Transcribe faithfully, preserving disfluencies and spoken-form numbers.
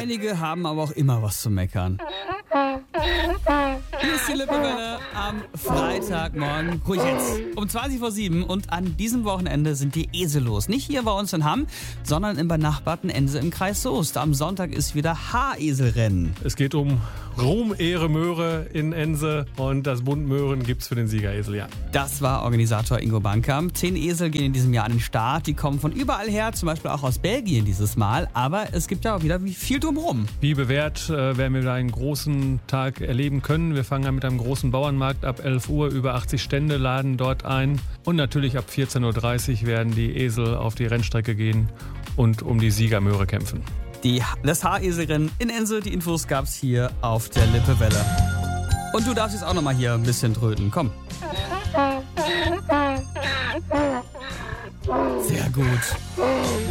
Einige haben aber auch immer was zu meckern. Hier ist die Lippewelle am Freitagmorgen. Ruhig jetzt. Um zwanzig vor sieben und an diesem Wochenende sind die Esel los. Nicht hier bei uns in Hamm, sondern im benachbarten Ense im Kreis Soest. Am Sonntag ist wieder Haareselrennen. Es geht um Ruhm, Ehre, Möhre in Ense und das Bund Möhren gibt's für den Siegeresel, ja. Das war Organisator Ingo Bankamp. Zehn Esel gehen in diesem Jahr an den Start. Die kommen von überall her, zum Beispiel auch aus Belgien dieses Mal. Aber es gibt ja auch wieder viel drumherum. Wie bewährt äh, werden wir da einen großen Tag erleben können. Wir fangen an mit einem großen Bauernmarkt ab elf Uhr. Über achtzig Stände laden dort ein. Und natürlich ab vierzehn Uhr dreißig werden die Esel auf die Rennstrecke gehen und um die Siegermöhre kämpfen. Die, das Haareselrennen in Ense, die Infos gab's hier auf der Lippewelle. Und du darfst jetzt auch nochmal hier ein bisschen tröten. Komm. Sehr gut.